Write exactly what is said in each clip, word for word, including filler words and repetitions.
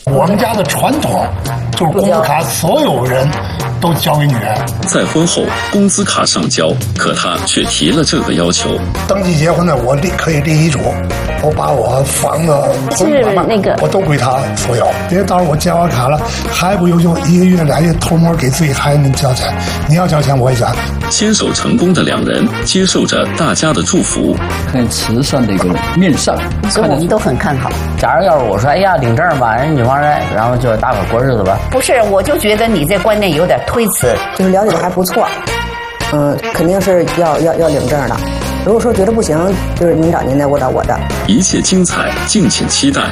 我们家的传统就是工资卡所有人都交给女人。 在婚后工资卡上交，可他却提了这个要求。 登记结婚的我立可以立遗嘱，我把我房子是那个我都归他所有。因为到时候我交完卡了，还不优秀，一个月俩月偷摸给自己孩子们交钱，你要交钱我也交。 牵手成功的两人接受着大家的祝福， 很慈善的一个面上， 所以我们都很看好。 假如要是我说，哎呀，领证吧，人女方人，然后就是大伙过日子吧。 不是，我就觉得你这观念有点推辞， 就是了解的还不错，嗯，肯定是要要要领证的。如果说觉得不行，就是您找您的，我找我的。 一切精彩，敬请期待。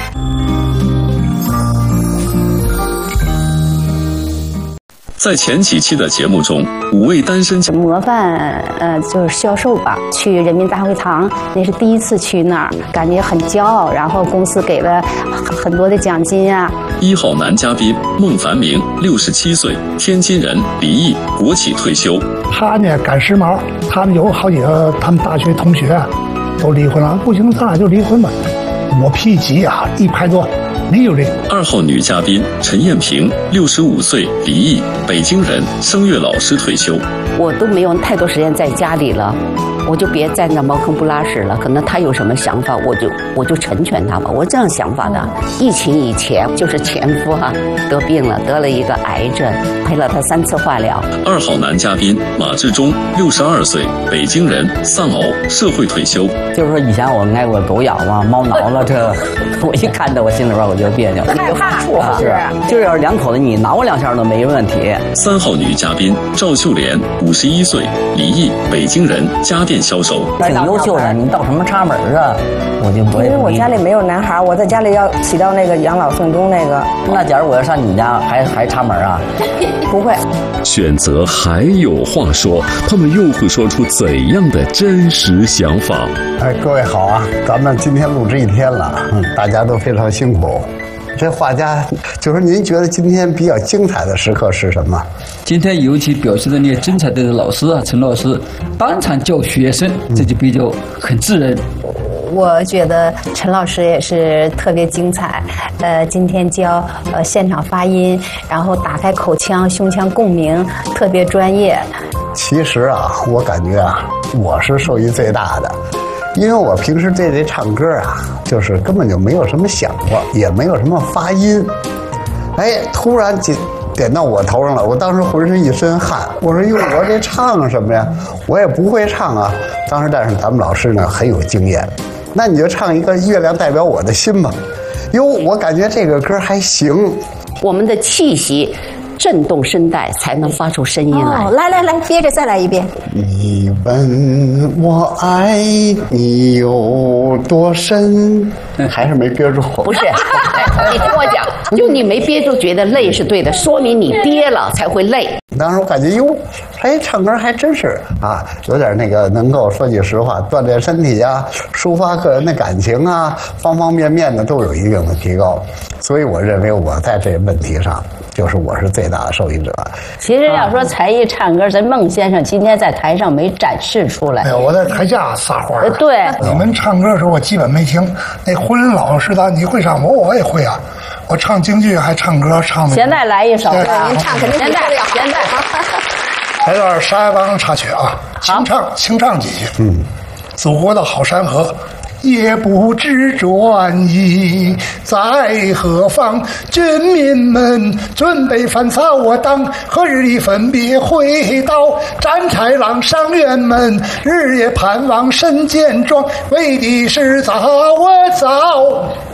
在前几期的节目中，五位单身模范呃就是销售吧，去人民大会堂，那是第一次去那儿，感觉很骄傲。然后公司给了很多的奖金啊。 一号男嘉宾孟凡明，六十七岁，天津人，离异，国企退休。 他呢赶时髦，他们有好几个他们大学同学都离婚了，不行，咱俩就离婚吧。我脾气急啊，一拍桌。离就离。 二号女嘉宾陈艳萍，六十五岁，离异，北京人，声乐老师退休。 我都没有太多时间在家里了，我就别在那茅坑不拉屎了。可能他有什么想法，我就我就成全他吧。我这样想法的。疫情以前就是前夫哈、啊、得病了，得了一个癌症，陪了他三次化疗。 二号男嘉宾马志忠，六十二岁，北京人，丧偶，社会退休。 就是说以前我挨过狗咬嘛，猫挠了，这我一看着我心里边我就别扭， 害怕啊，是就是要两口子你挠我两下都没问题。 三号女嘉宾赵秀莲，五十一岁，离异，北京人，家电销售。 挺优秀的，你倒什么插门啊？我就不会。 因为我家里没有男孩，我在家里要起到那个养老送终那个。 那假如我要上你家，还还插门啊？ 不会。 选择还有话说，他们又会说出怎样的真实想法？ 哎，各位好啊，咱们今天录制一天了，嗯，大家都非常辛苦。这画家就是您觉得今天比较精彩的时刻是什么？ 今天尤其表现的那些精彩的老师啊，陈老师当场教学生，这就比较很自然。 我觉得陈老师也是特别精彩，呃，今天教呃现场发音，然后打开口腔、胸腔共鸣，特别专业。 其实啊，我感觉啊，我是受益最大的。因为我平时对这唱歌啊，就是根本就没有什么想过，也没有什么发音。哎，突然点点到我头上了，我当时浑身一身汗。我说哟，我这唱什么呀？我也不会唱啊。当时但是咱们老师呢很有经验，那你就唱一个《月亮代表我的心》吧。哟，我感觉这个歌还行。 我们的气息震动声带才能发出声音来。 哦，来来来，接着再来一遍。 你问我爱你有多深，还是没憋住。 不是，你听我讲，就你没憋住，觉得累是对的，说明你憋了才会累。 当时我感觉哟，哎，唱歌还真是啊，有点那个能够说句实话，锻炼身体啊，抒发个人的感情啊，方方面面的都有一定的提高。所以我认为我在这问题上，就是我是最大的受益者。 其实要说才艺唱歌，咱孟先生今天在台上没展示出来。 哎呀，我在台下撒欢儿。 对， 你们唱歌的时候我基本没听。那婚姻老师的你会唱，我我也会啊。我唱京剧还唱歌，唱的。 现在来一首吧， 您唱肯定现在现在。 来段沙帮插曲啊，清唱清唱几句。嗯，祖国的好山河。也不知转移在何方，军民们准备返草我党，何日里分别回到战豺狼伤员们，日夜盼望身健壮，为的是早我早。